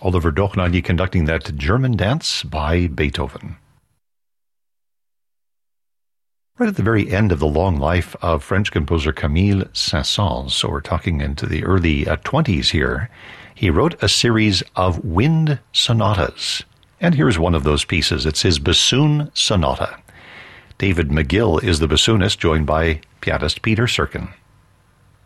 Oliver Dochnaghi conducting that German dance by Beethoven. Right at the very end of the long life of French composer Camille Saint-Saëns, so we're talking into the early 20s here, he wrote a series of wind sonatas. And here's one of those pieces. It's his Bassoon Sonata. David McGill is the bassoonist, joined by pianist Peter Serkin.